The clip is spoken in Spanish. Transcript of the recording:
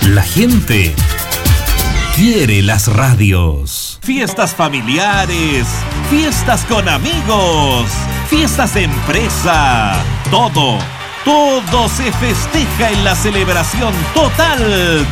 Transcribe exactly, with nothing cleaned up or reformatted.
La gente quiere las radios. Fiestas familiares, fiestas con amigos, fiestas de empresa. Todo, todo se festeja en la celebración total